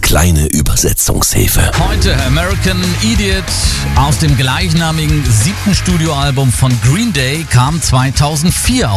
kleine Übersetzungshilfe. Heute American Idiot aus dem gleichnamigen 7. Studioalbum von Green Day kam 2004 auf.